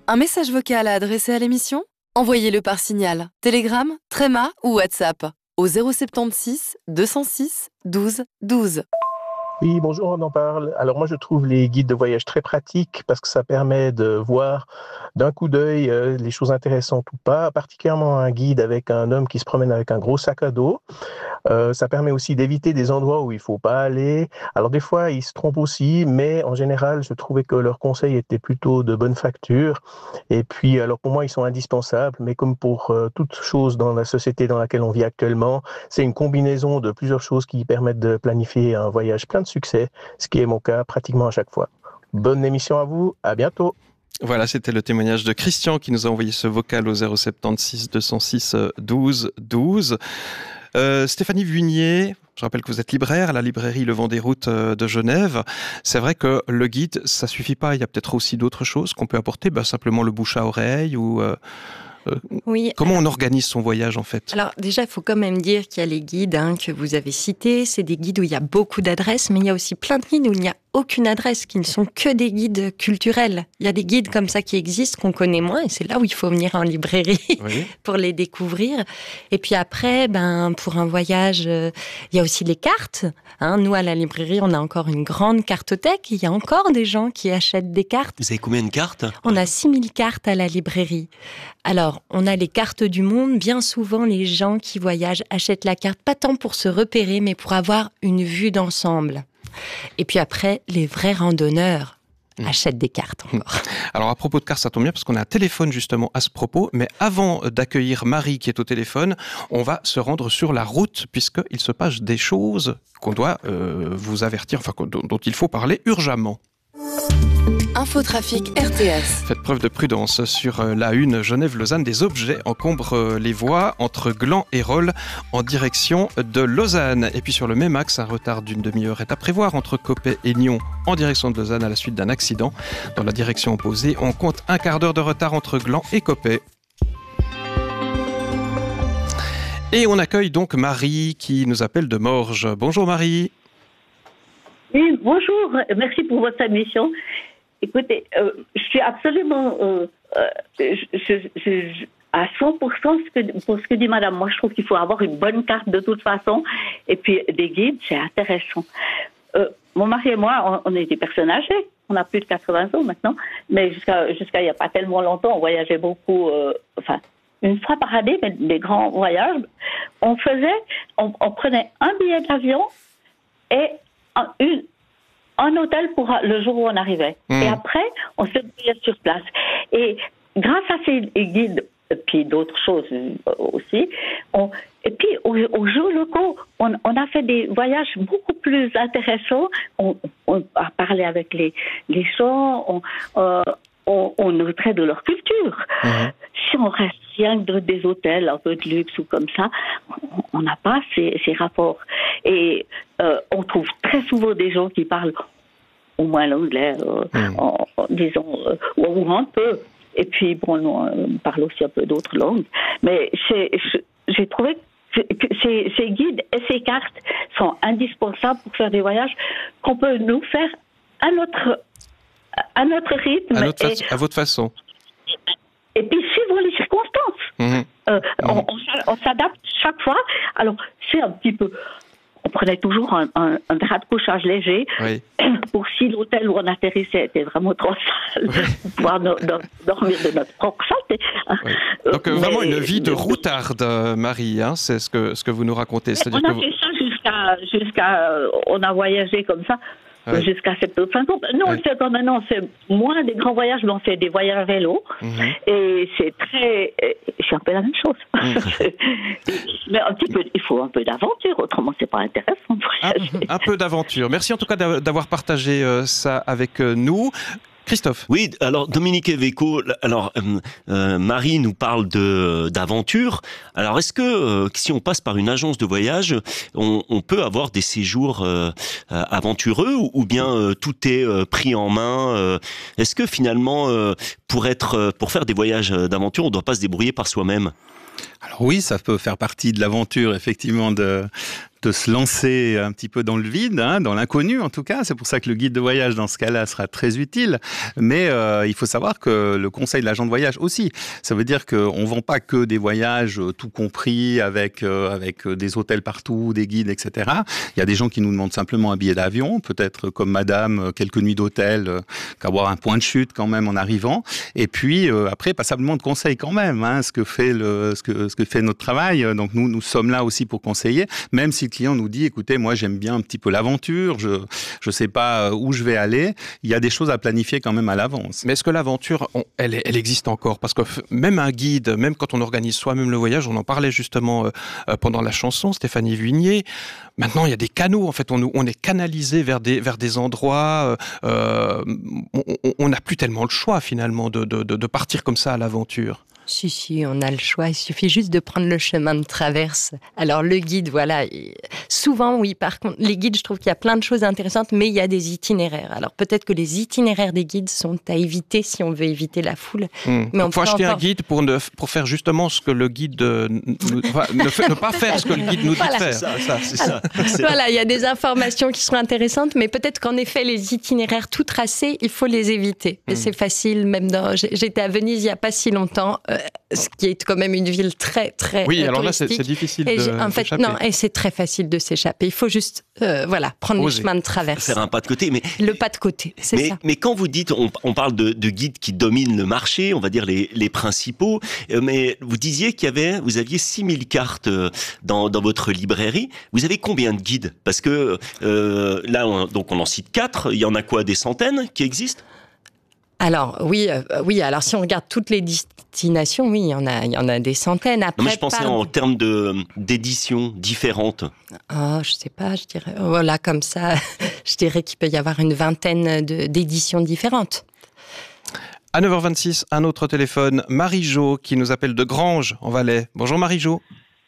Un message vocal à adresser à l'émission ? Envoyez-le par Signal, Telegram, Threema ou WhatsApp au 076 206 12 12. Oui, bonjour, on en parle. Alors moi, je trouve les guides de voyage très pratiques parce que ça permet de voir d'un coup d'œil les choses intéressantes ou pas, particulièrement un guide avec un homme qui se promène avec un gros sac à dos. Ça permet aussi d'éviter des endroits où il faut pas aller. Alors des fois, ils se trompent aussi, mais en général, je trouvais que leurs conseils étaient plutôt de bonne facture. Et puis, alors pour moi, ils sont indispensables, mais comme pour toute chose dans la société dans laquelle on vit actuellement, c'est une combinaison de plusieurs choses qui permettent de planifier un voyage plein de succès, ce qui est mon cas pratiquement à chaque fois. Bonne émission à vous, à bientôt. Voilà, c'était le témoignage de Christian qui nous a envoyé ce vocal au 076 206 12 12. Stéphanie Vunier, je rappelle que vous êtes libraire à la librairie Le Vent des Routes de Genève. C'est vrai que le guide, ça suffit pas. Il y a peut-être aussi d'autres choses qu'on peut apporter, simplement le bouche à oreille ou... Oui. Comment on organise son voyage en fait ? Alors déjà, il faut quand même dire qu'il y a les guides que vous avez cités. C'est des guides où il y a beaucoup d'adresses, mais il y a aussi plein de guides où il n'y a aucune adresse, qui ne sont que des guides culturels. Il y a des guides comme ça qui existent, qu'on connaît moins, et c'est là où il faut venir en librairie pour les découvrir. Et puis après, pour un voyage, il y a aussi les cartes. Nous, à la librairie, on a encore une grande cartothèque. Il y a encore des gens qui achètent des cartes. Vous avez combien de cartes ? On a 6000 cartes à la librairie. Alors, on a les cartes du monde. Bien souvent, les gens qui voyagent achètent la carte, pas tant pour se repérer, mais pour avoir une vue d'ensemble. Et puis après, les vrais randonneurs achètent des cartes encore. Alors à propos de cartes, ça tombe bien parce qu'on a un téléphone justement à ce propos. Mais avant d'accueillir Marie qui est au téléphone, on va se rendre sur la route puisqu'il se passe des choses qu'on doit vous avertir, dont il faut parler urgemment. Infotrafic RTS. Faites preuve de prudence. Sur la 1 Genève-Lausanne, des objets encombrent les voies entre Gland et Rolle en direction de Lausanne. Et puis sur le même axe, un retard d'une demi-heure est à prévoir entre Coppet et Nyon en direction de Lausanne à la suite d'un accident. Dans la direction opposée, on compte un quart d'heure de retard entre Gland et Coppet. Et on accueille donc Marie qui nous appelle de Morges. Bonjour Marie. Oui, bonjour. Merci pour votre émission. Écoutez, je suis absolument à 100% pour ce que dit madame. Moi, je trouve qu'il faut avoir une bonne carte de toute façon. Et puis, des guides, c'est intéressant. Mon mari et moi, on est des personnes âgées. On a plus de 80 ans maintenant. Mais jusqu'à il n'y a pas tellement longtemps, on voyageait beaucoup, une fois par année, mais des grands voyages. On prenait un billet d'avion et un hôtel pour le jour où on arrivait. Et après, on se débrouillait sur place. Et grâce à ces guides, et puis d'autres choses aussi, et puis aux jours locaux, on a fait des voyages beaucoup plus intéressants. On a parlé avec les gens, on noterait de leur culture. Si on reste rien que des hôtels un peu de luxe ou comme ça, on n'a pas ces rapports. Et on trouve très souvent des gens qui parlent au moins l'anglais, disons, ou un peu. Et puis, on parle aussi un peu d'autres langues. Mais j'ai trouvé que ces guides et ces cartes sont indispensables pour faire des voyages qu'on peut nous faire à notre rythme. À votre façon. Et puis, suivant les circonstances. On s'adapte chaque fois. Alors, c'est un petit peu... On prenait toujours un drap de couchage léger pour si l'hôtel où on atterrissait était vraiment trop sale, pour pouvoir dormir de notre propre saleté. Donc vraiment une vie de routarde, Marie, c'est ce que vous nous racontez. C'est-à-dire on a fait ça jusqu'à on a voyagé comme ça. Jusqu'à 75 ans. Nous, on le fait comme maintenant, c'est moins des grands voyages, mais on fait des voyages à vélo. Et c'est un peu la même chose. Mais un petit peu, il faut un peu d'aventure, autrement c'est pas intéressant de voyager. Un peu d'aventure. Merci en tout cas d'avoir partagé ça avec nous. Christophe. Oui, alors Dominique Eveco, Marie nous parle d'aventure. Alors est-ce que si on passe par une agence de voyage, on peut avoir des séjours aventureux ou bien tout est pris en main Est-ce que finalement pour faire des voyages d'aventure, on ne doit pas se débrouiller par soi-même ? Alors oui, ça peut faire partie de l'aventure, effectivement, de se lancer un petit peu dans le vide, dans l'inconnu en tout cas. C'est pour ça que le guide de voyage dans ce cas-là sera très utile. Mais il faut savoir que le conseil de l'agent de voyage aussi, ça veut dire qu'on ne vend pas que des voyages tout compris avec des hôtels partout, des guides, etc. Il y a des gens qui nous demandent simplement un billet d'avion, peut-être comme madame, quelques nuits d'hôtel, qu'avoir un point de chute quand même en arrivant. Et puis après, passablement de conseils quand même, ce que fait notre travail. Donc nous sommes là aussi pour conseiller, même si le client nous dit, écoutez, moi j'aime bien un petit peu l'aventure, je sais pas où je vais aller, il y a des choses à planifier quand même à l'avance. Mais est-ce que l'aventure, elle existe encore? Parce que même un guide, même quand on organise soi-même le voyage, on en parlait justement pendant la chanson, Stéphanie Vuignier, maintenant il y a des canaux, en fait, on est canalisé vers des endroits, on n'a plus tellement le choix finalement de partir comme ça à l'aventure. Si, on a le choix. Il suffit juste de prendre le chemin de traverse. Alors, le guide, voilà. Souvent, oui, par contre, les guides, je trouve qu'il y a plein de choses intéressantes, mais il y a des itinéraires. Alors, peut-être que les itinéraires des guides sont à éviter si on veut éviter la foule. Mais on peut acheter un guide pour faire justement ce que le guide ne pas faire ce que le guide nous dit de faire. C'est ça. Voilà, il y a des informations qui seront intéressantes, mais peut-être qu'en effet, les itinéraires tout tracés, il faut les éviter. C'est facile, même j'étais à Venise il n'y a pas si longtemps, ce qui est quand même une ville très, très oui, alors touristique. là, c'est difficile d'échapper. Non, et c'est très facile de s'échapper. Il faut juste, prendre le chemin de traverse. Faire un pas de côté. Le pas de côté, c'est ça. Mais quand vous dites, on parle de guides qui dominent le marché, on va dire les principaux, mais vous disiez vous aviez 6000 cartes dans votre librairie. Vous avez combien de guides? Parce que là, on en cite 4. Il y en a quoi, des centaines qui existent? Alors oui. Alors si on regarde toutes les destinations, oui, il y en a des centaines. Après, non, mais je pensais en termes d'éditions différentes. Je sais pas. Je dirais voilà comme ça. Je dirais qu'il peut y avoir une vingtaine d'éditions différentes. À 9h26, un autre téléphone, Marie-Jo qui nous appelle de Granges en Valais. Bonjour Marie-Jo.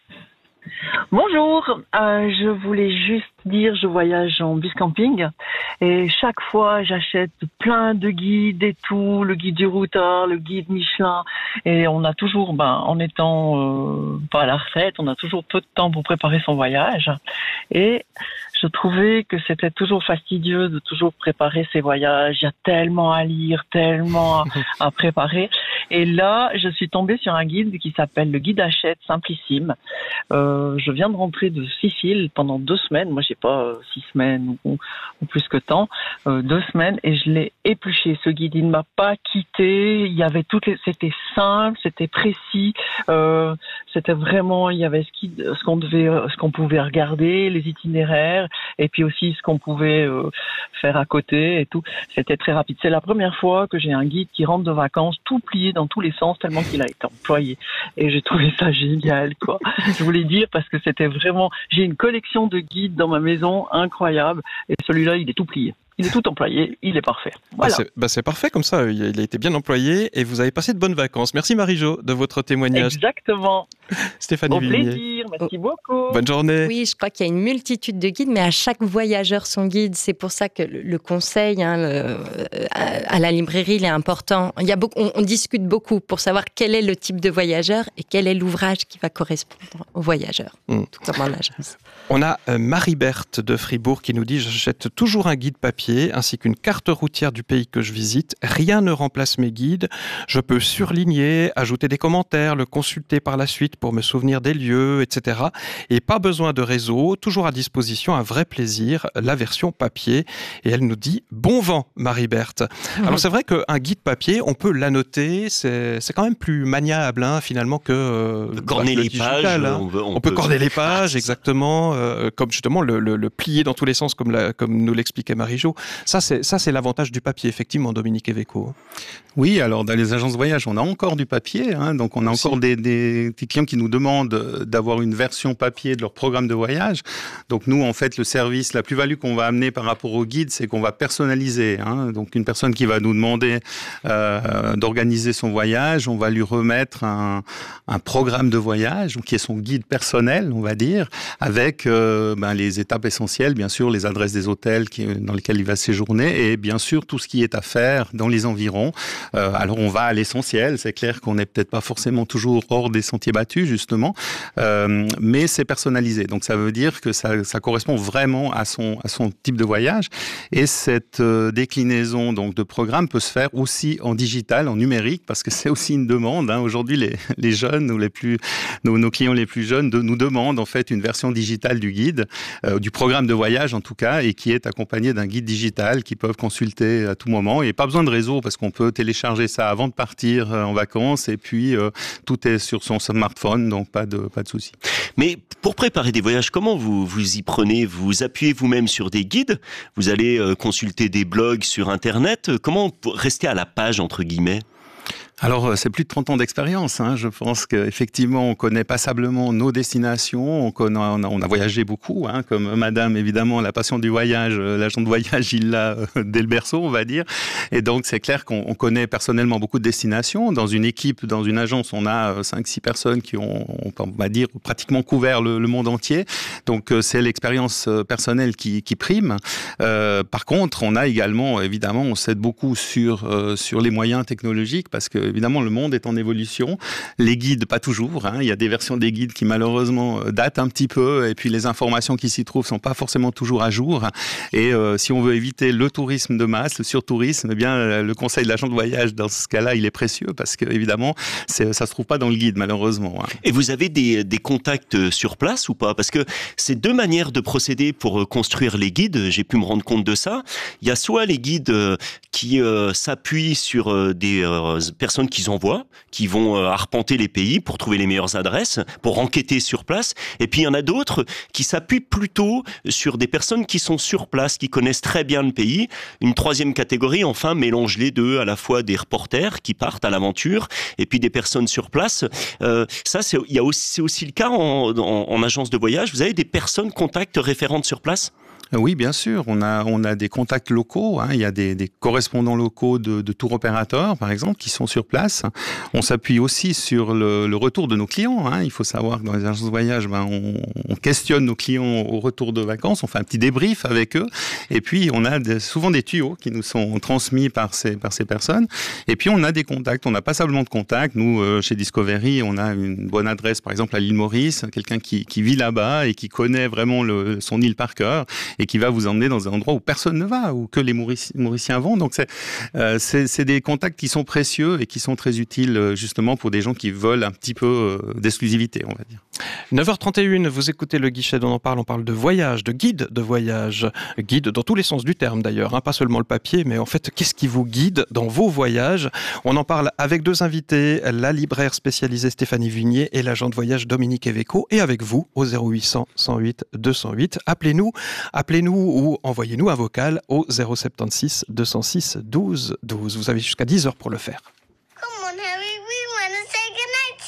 Bonjour, je voulais juste dire, je voyage en bus camping et chaque fois j'achète plein de guides et tout, le guide du routard, le guide Michelin, et on a toujours, en étant pas à la retraite, on a toujours peu de temps pour préparer son voyage, et je trouvais que c'était toujours fastidieux de toujours préparer ses voyages. Il y a tellement à lire, tellement à préparer. Et là, je suis tombée sur un guide qui s'appelle le guide Hachette Simplissime. Je viens de rentrer de Sicile pendant 2 semaines. Moi, j'ai pas 6 semaines ou plus que tant. 2 semaines, et je l'ai épluché. Ce guide, il ne m'a pas quitté. Il y avait c'était simple, c'était précis. C'était vraiment, il y avait ce qu'on pouvait regarder, les itinéraires, et puis aussi ce qu'on pouvait faire à côté et tout. C'était très rapide. C'est la première fois que j'ai un guide qui rentre de vacances tout plié dans tous les sens tellement qu'il a été employé. Et j'ai trouvé ça génial, quoi. Je voulais dire parce que c'était vraiment... J'ai une collection de guides dans ma maison incroyable, et celui-là, il est tout plié. Il est tout employé, il est parfait. Voilà. C'est parfait comme ça, il a été bien employé et vous avez passé de bonnes vacances. Merci Marie-Jo de votre témoignage. Exactement. Stéphanie Vuignier. Au plaisir, merci beaucoup. Bonne journée. Oui, je crois qu'il y a une multitude de guides, mais à chaque voyageur son guide. C'est pour ça que le conseil à la librairie, il est important. On discute beaucoup pour savoir quel est le type de voyageur et quel est l'ouvrage qui va correspondre au voyageur, tout comme en agence. On a Marie-Berthe de Fribourg qui nous dit « J'achète toujours un guide papier ainsi qu'une carte routière du pays que je visite. Rien ne remplace mes guides. Je peux surligner, ajouter des commentaires, le consulter par la suite pour me souvenir des lieux, etc. Et pas besoin de réseau, toujours à disposition, un vrai plaisir, la version papier. » Et elle nous dit « Bon vent, Marie-Berthe. » Alors c'est vrai qu'un guide papier, on peut l'annoter, c'est quand même plus maniable finalement que corner les digital, pages. On peut corner les pages, exactement. Comme justement le plier dans tous les sens, comme nous l'expliquait Marie-Jo. Ça, c'est l'avantage du papier, effectivement, Dominique Eveco. Oui, alors dans les agences de voyage, on a encore du papier. Donc on a encore des clients qui nous demandent d'avoir une version papier de leur programme de voyage. Donc nous, en fait, le service, la plus-value qu'on va amener par rapport au guide, c'est qu'on va personnaliser. Donc une personne qui va nous demander d'organiser son voyage, on va lui remettre un programme de voyage, qui est son guide personnel, on va dire, avec les étapes essentielles, bien sûr, les adresses des hôtels dans lesquels il va séjourner, et bien sûr tout ce qui est à faire dans les environs. Alors on va à l'essentiel, c'est clair qu'on n'est peut-être pas forcément toujours hors des sentiers battus, dessus justement, mais c'est personnalisé. Donc ça veut dire que ça correspond vraiment à son type de voyage. Et cette déclinaison donc de programme peut se faire aussi en digital, en numérique, parce que c'est aussi une demande. Aujourd'hui, les jeunes ou nos clients les plus jeunes nous demandent en fait une version digitale du guide, du programme de voyage en tout cas, et qui est accompagné d'un guide digital qu'ils peuvent consulter à tout moment. Et pas besoin de réseau parce qu'on peut télécharger ça avant de partir en vacances, et puis tout est sur son smartphone, donc pas de souci. Mais pour préparer des voyages, comment vous y prenez? Vous appuyez vous-même sur des guides? Vous allez consulter des blogs sur Internet? Comment rester à la page, entre guillemets? Alors, c'est plus de 30 ans d'expérience. Je pense qu'effectivement, on connaît passablement nos destinations. On a voyagé beaucoup, comme madame, évidemment, la passion du voyage. L'agent de voyage, il l'a dès le berceau, on va dire. Et donc, c'est clair qu'on connaît personnellement beaucoup de destinations. Dans une équipe, dans une agence, on a 5-6 personnes qui ont, on va dire, pratiquement couvert le monde entier. Donc, c'est l'expérience personnelle qui prime. Par contre, on a également, évidemment, on s'aide beaucoup sur les moyens technologiques parce que évidemment, le monde est en évolution. Les guides, pas toujours. Il y a des versions des guides qui, malheureusement, datent un petit peu. Et puis, les informations qui s'y trouvent sont pas forcément toujours à jour. Et si on veut éviter le tourisme de masse, le surtourisme, eh bien, le conseil de l'agent de voyage, dans ce cas-là, il est précieux parce que, évidemment, ça se trouve pas dans le guide, malheureusement. Et vous avez des contacts sur place ou pas? Parce que c'est deux manières de procéder pour construire les guides. J'ai pu me rendre compte de ça. Il y a soit les guides qui s'appuient sur des personnes qu'ils envoient, qui vont arpenter les pays pour trouver les meilleures adresses, pour enquêter sur place. Et puis il y en a d'autres qui s'appuient plutôt sur des personnes qui sont sur place, qui connaissent très bien le pays. Une troisième catégorie, enfin, mélange les deux, à la fois des reporters qui partent à l'aventure et puis des personnes sur place. Ça, c'est aussi le cas en agence de voyage. Vous avez des personnes contacts référentes sur place? Oui, bien sûr. On a des contacts locaux. Il y a des correspondants locaux de tour opérateurs, par exemple, qui sont sur place. On s'appuie aussi sur le retour de nos clients. Il faut savoir que dans les agences de voyage, on questionne nos clients au retour de vacances. On fait un petit débrief avec eux. Et puis, on a souvent des tuyaux qui nous sont transmis par ces personnes. Et puis, on a des contacts. On a passablement de contacts. Nous, chez Discovery, on a une bonne adresse, par exemple, à l'île Maurice. Quelqu'un qui vit là-bas et qui connaît vraiment son île par cœur, et qui va vous emmener dans un endroit où personne ne va, où que les Mauriciens vont. Donc, c'est des contacts qui sont précieux et qui sont très utiles, justement, pour des gens qui veulent un petit peu d'exclusivité, on va dire. 9h31, vous écoutez le guichet dont on parle de voyage, de guide de voyage. Guide dans tous les sens du terme, d'ailleurs, pas seulement le papier, mais en fait, qu'est-ce qui vous guide dans vos voyages? On en parle avec deux invités, la libraire spécialisée Stéphanie Vunier et l'agent de voyage Dominique Eveco, et avec vous, au 0800 108 208. Appelez-nous ou envoyez-nous un vocal au 076 206 12 12. Vous avez jusqu'à 10h pour le faire. Come on, Harry, we want to say goodnight